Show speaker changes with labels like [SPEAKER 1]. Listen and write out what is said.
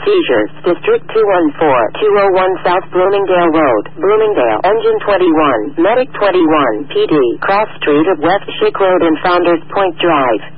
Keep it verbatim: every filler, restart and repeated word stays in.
[SPEAKER 1] seizures. District two one four, two oh one South Bloomingdale Road, Bloomingdale. Engine twenty-one, Medic twenty-one, P D. Cross Street of West Schick Road and Founders Point Drive.